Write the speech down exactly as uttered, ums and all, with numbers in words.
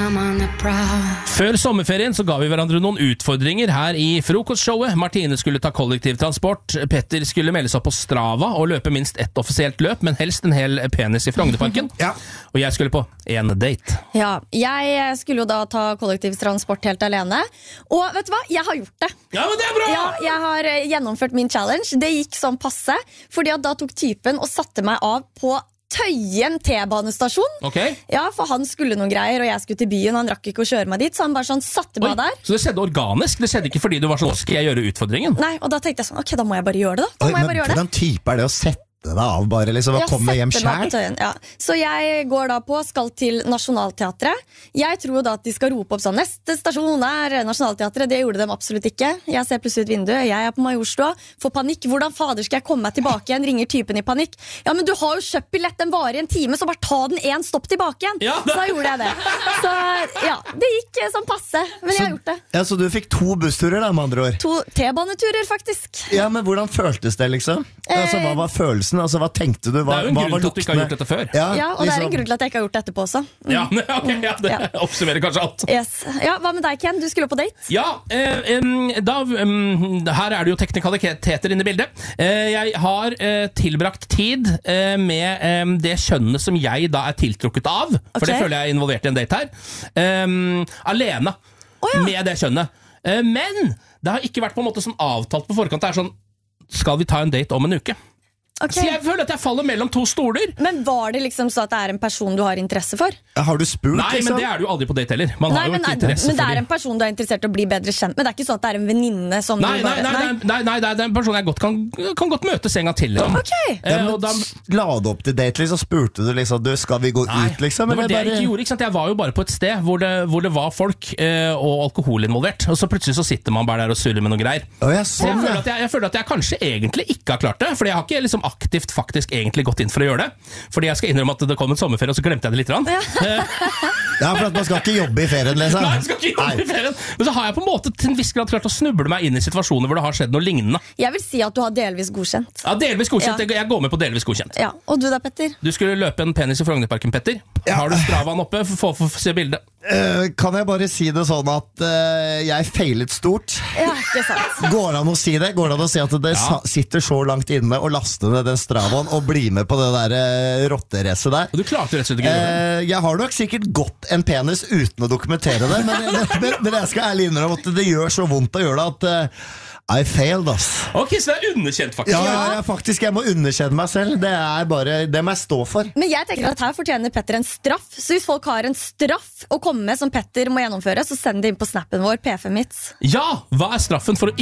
Før sommerferien så ga vi hverandre noen utfordringer her i frokostshowet. Martine skulle ta kollektivtransport, Petter skulle melde seg på Strava og løpe minst ett offisielt løp, men helst en hel penis i Frognerparken. Ja. Og jeg skulle på en date. Ja, jeg skulle jo da ta kollektivtransport helt alene. Og vet du hva? Jeg har gjort det. Ja, men det er bra! Ja, jeg har gjennomført min challenge. Det gikk sånn passe, fordi at da tok typen og satte meg av på Tøyen T-banestasjon. Okay. Ja, for han skulle noen greier, og jeg skulle til byen. Han rakk ikke å kjøre meg dit, så han bare sånn satte meg Oi, der. Så det skjedde organisk? Det skjedde ikke fordi du var sånn, skal jeg gjøre utfordringen? Nei, og da tenkte jeg sånn, ok, da må jeg bare gjøre det da. da Oi, må jeg men bare gjøre det. hvordan type er det å sette deg av bare liksom, å Jeg komme hjem setter meg på selv? Tøyen, ja. Så jeg går da på, skal til Nationaltheatret. Jeg tror da at de skal rope opp sånn, neste stasjon er Nationaltheatret. Det gjorde de absolutt ikke. Jeg ser plutselig ut vinduet, jeg er på Majorstua, får panikk. Hvordan fader skal jeg komme meg tilbake igjen? Ringer typen i panikk. Ja, men du har jo kjøpt billett, den varer i en time, så bare ta den en stopp tilbake igjen. Ja. Så da gjorde jeg det. Så ja, det gikk sånn passe, men jeg har gjort det. Ja, så du fikk to bussturer da, med andre ord? To T-baneturer, faktisk. Ja, men hvordan føltes det liksom? Altså, hva var følelsen? Altså, hva tenkte du? Hva, Det er jo en hva grunn var til at du ikke har gjort dette før. Ja, Ja, og det er en liksom- grunn til at jeg ikke har gjort det etterpå også. Mm. Ja, ok, ja, det Ja. oppsummerer kanskje alt. Yes. Ja, hva med deg, Ken? Du skulle på date? Ja, eh, em, da, em, her er det jo teknikaliteter inne i bildet. Eh, jeg har eh, tilbrakt tid eh, med em, det kjønnet som jeg da er tiltrukket av, for Ok. det føler jeg er involvert i en date her, Em, alene Å, ja. med det kjønnet. Eh, men det har ikke vært på en måte sånn avtalt på forkant. Det er sånn, skal vi ta en date om en uke? Ok. Så jeg føler at jeg faller mellom to stoler. Men var det liksom så at det er en person du har interesse for? Har du spurt, Nei, liksom? men det er det jo aldri på date heller. Man Nei, har jo men, ikke nei, interesse men det for er de. en person du er interessert i å bli bedre kjent med. Det er ikke sånn at det er en venninne som Nei, du nei, bare nei, nei, nei, nei, det er en person jeg godt kan, kan godt møtes en gang til. Liksom. Ok. Eh, Ja, og da, men la du opp til date, liksom? Spurte du liksom, du, skal vi gå nei, ut, liksom? det var eller det jeg bare- ikke gjorde. Ikke sant? Jeg var jo bare på et sted hvor det, hvor det var folk eh, og alkohol involvert. Og så plutselig så sitter man bare der og surrer med noe greier. Å, ja, Så jeg, sånn, føler ja. at jeg, jeg føler at jeg kanskje egentlig ikke har klart det. Fordi jeg har ikke liksom aktivt faktisk egentlig gått inn for å gjøre det. Fordi jeg skal innrømme at det kom en sommerferie, og så glemte jeg det litt. Grann. Ja, for at man skal ikke jobbe i ferien, liksom. Nei, jeg skal ikke jobbe Nei. i ferien. Men så har jeg på en måte til en viss grad klart å snuble meg inn i situasjoner hvor det har skjedd noe lignende. Jeg vil si at du har delvis godkjent. Ja, delvis godkjent. Ja. Jeg- Jeg går med på delvis godkjent. Ja, Og du da, Petter? Du skulle løpe en penis i Frognerparken, Petter. Ja. Har du Stravaen oppe? Få få se bildet. Eh, kan jeg bare si det sånn at eh, jeg feilet stort? Ja, ikke sant. Går det an å si det? Går det an å si at det Ja. sa- sitter så langt inne og laste ned den Stravaen og bli med på det der uh, rotteracet der? Og du klarte rett og slett ikke å gjøre det. Eh, jeg har nok sikkert gått en penis uten å dokumentere det, men, men, men, men jeg skal ærlig innrømme at det gjør så vondt å gjøre det at eh, I failed, ass. Ok, så det er underkjent, faktisk. Ja, ja, ja, faktisk, jeg må underkjenne meg selv. Det er bare, det må jeg stå for. Men jeg tenker at her fortjener Petter en straff. Så hvis folk har en straff å komme med som Petter må gjennomføre, så send det inn på snappen vår, P fem Hits. Ja, hva er straffen for å